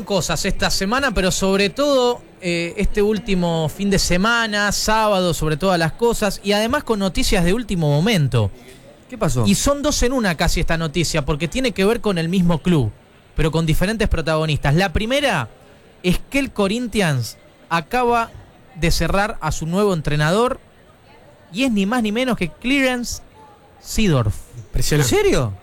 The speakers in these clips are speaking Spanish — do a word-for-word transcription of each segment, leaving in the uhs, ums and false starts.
pasaron cosas esta semana, pero sobre todo eh, este último fin de semana, sábado, sobre todas las cosas, y además con noticias de último momento. ¿Qué pasó? Y son dos en una casi esta noticia, porque tiene que ver con el mismo club, pero con diferentes protagonistas. La primera es que el Corinthians acaba de cerrar a su nuevo entrenador, y es ni más ni menos que Clarence Seedorf. ¿En serio?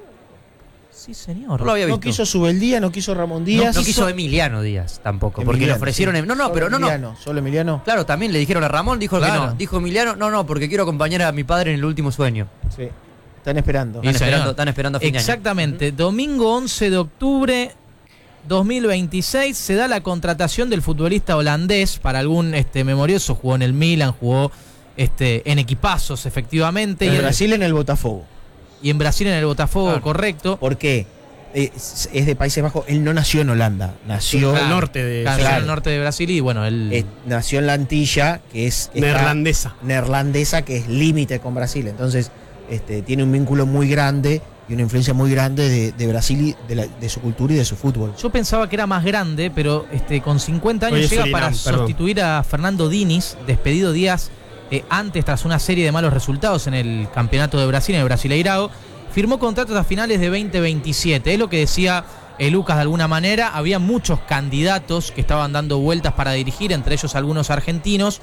Sí, señor. No lo había visto. No quiso Subeldía, no quiso Ramón Díaz. No, no quiso Emiliano Díaz tampoco, porque Emiliano, le ofrecieron... sí. No, no, Solo pero no, no. Emiliano, solo Emiliano. Claro, también le dijeron a Ramón, dijo Claro. que no. Dijo Emiliano, no, no, porque quiero acompañar a mi padre en el último sueño. Sí. Están esperando. Están Sí, señor. esperando, están esperando a fin de año. Exactamente. Domingo once de octubre dos mil veintiséis se da la contratación del futbolista holandés. Para algún este memorioso, jugó en el Milan, jugó este en equipazos, efectivamente. En y, Brasil en el Botafogo. y en Brasil en el Botafogo, Claro. correcto. ¿Por qué? Es, es de Países Bajos. Él no nació en Holanda. Nació, Claro, al norte de- claro, claro. en el norte de Brasil y bueno, él... eh, nació en la Antilla, que es esta Neerlandesa. neerlandesa, que es límite con Brasil. Entonces, este, tiene un vínculo muy grande y una influencia muy grande de, de Brasil, y de, la- de su cultura y de su fútbol. Yo pensaba que era más grande, pero este con cincuenta años Oye, llega Surinam, para perdón. sustituir a Fernando Diniz, despedido días eh, antes tras una serie de malos resultados en el campeonato de Brasil, en el Brasileirao. Firmó contratos a finales de veinte veintisiete. Es lo que decía eh, Lucas de alguna manera. Había muchos candidatos que estaban dando vueltas para dirigir, entre ellos algunos argentinos,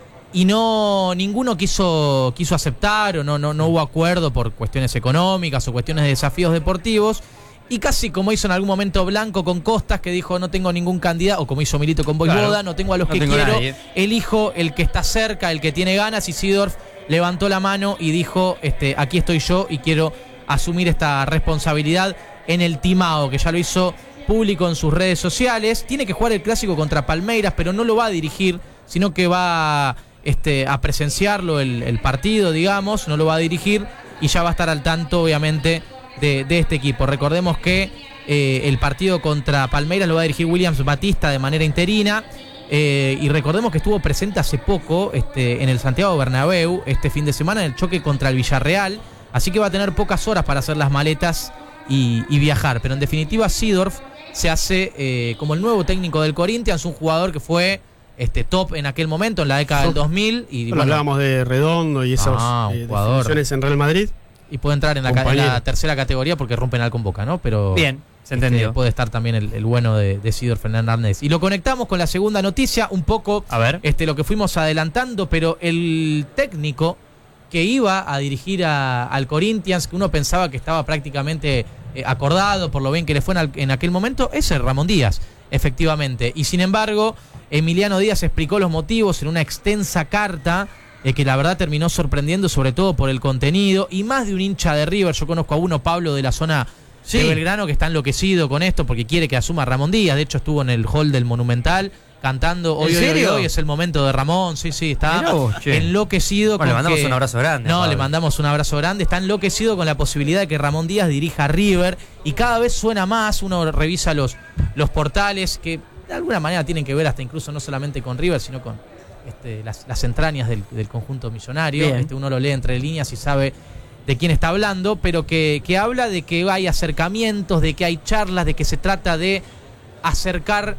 y no ninguno quiso quiso aceptar o no, no, no hubo acuerdo por cuestiones económicas o cuestiones de desafíos deportivos. Y casi como hizo en algún momento Blanco con Costas, que dijo no tengo ningún candidato, o como hizo Milito con Boyvoda, Claro. no tengo a los No que tengo a quiero, nadie. elijo el que está cerca, el que tiene ganas, y Seedorf levantó la mano y dijo, este, aquí estoy yo y quiero asumir esta responsabilidad en el Timao, que ya lo hizo público en sus redes sociales. Tiene que jugar el clásico contra Palmeiras, pero no lo va a dirigir, sino que va este, a presenciarlo el, el partido, digamos, no lo va a dirigir y ya va a estar al tanto, obviamente, de, de este equipo. Recordemos que eh, el partido contra Palmeiras lo va a dirigir Williams Batista de manera interina. Eh, y recordemos que estuvo presente hace poco este, en el Santiago Bernabéu este fin de semana en el choque contra el Villarreal. Así que va a tener pocas horas para hacer las maletas y, y viajar. Pero en definitiva, Seedorf se hace eh, como el nuevo técnico del Corinthians, un jugador que fue este, top en aquel momento, en la década del dos mil. Y, Bueno, bueno, hablábamos de Redondo y esas Ah, eh, jugador. definiciones en Real Madrid. y puede entrar en la, ca- en la Compañero. tercera categoría porque rompe penal con Boca, ¿no? Pero Bien, se este, entendió. puede estar también el, el bueno de, de Seedorf Fernández. Y lo conectamos con la segunda noticia, un poco A ver. este, lo que fuimos adelantando, pero el técnico que iba a dirigir a- al Corinthians, que uno pensaba que estaba prácticamente eh, acordado por lo bien que le fue en, al- en aquel momento, es el Ramón Díaz, efectivamente. Y sin embargo, Emiliano Díaz explicó los motivos en una extensa carta eh, que la verdad terminó sorprendiendo, sobre todo por el contenido, y más de un hincha de River. Yo conozco a uno, Pablo, de la zona Sí. de Belgrano, que está enloquecido con esto porque quiere que asuma Ramón Díaz. De hecho, estuvo en el hall del Monumental cantando hoy, ¿En hoy, hoy, serio? hoy es el momento de Ramón. Sí, sí, está Mirá vos, che. enloquecido. Bueno, le con mandamos que- un abrazo grande a No, Pablo. le mandamos un abrazo grande. Está enloquecido con la posibilidad de que Ramón Díaz dirija a River y cada vez suena más. Uno revisa los, los portales que de alguna manera tienen que ver hasta incluso no solamente con River, sino con este, las, las entrañas del, del conjunto millonario. Bien. Este, uno lo lee entre líneas y sabe de quién está hablando, pero que, que habla de que hay acercamientos, de que hay charlas, de que se trata de acercar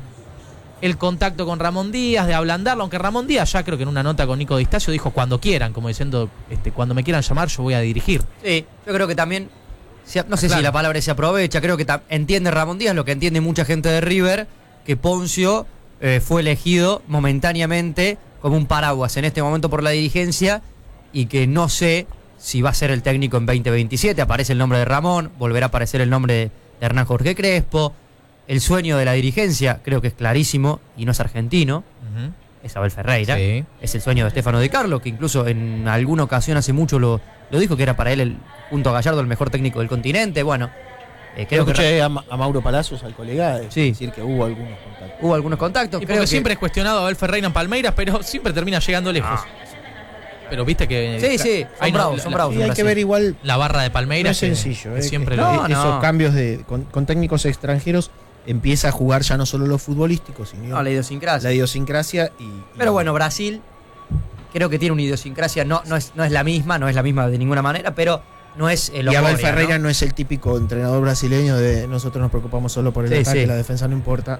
el contacto con Ramón Díaz, de ablandarlo, aunque Ramón Díaz ya creo que en una nota con Nico Di Stasio dijo cuando quieran, como diciendo, este, cuando me quieran llamar yo voy a dirigir. Sí, yo creo que también, se- no sé Claro. si la palabra se aprovecha, creo que ta- entiende Ramón Díaz lo que entiende mucha gente de River, que Poncio eh, fue elegido momentáneamente como un paraguas en este momento por la dirigencia y que no sé si va a ser el técnico en veinte veintisiete. Aparece el nombre de Ramón, volverá a aparecer el nombre de Hernán Jorge Crespo. El sueño de la dirigencia creo que es clarísimo y no es argentino, Ujú. es Abel Ferreira. Sí. Es el sueño de Stefano De Carlo, que incluso en alguna ocasión hace mucho lo, lo dijo, que era para él, el, junto a Gallardo, el mejor técnico del continente. Bueno, eh, creo que escuché a, Ma- a Mauro Palacios, al colega, Sí. decir que hubo algunos contactos. hubo algunos contactos. Y Creo porque que siempre es cuestionado a Abel Ferreira en Palmeiras, pero siempre termina llegando lejos. Pero viste que Sí, sí, son hay no- bravos, la- son la- bravos. Y hay en que Brasil. ver igual. La barra de No Palmeiras es que- sencillo, que eh, siempre que- lo- No, esos no. cambios de con, con técnicos extranjeros empieza a jugar ya no solo lo futbolístico, sino No, la idiosincrasia. la idiosincrasia y, y- Pero bueno, Brasil creo que tiene una idiosincrasia, no, no, es, no es la misma, no es la misma de ninguna manera, pero no es el y Abel Ferreira ¿no? ¿no? es el típico entrenador brasileño de nosotros nos preocupamos solo por el Sí, ataque, sí. la defensa no importa.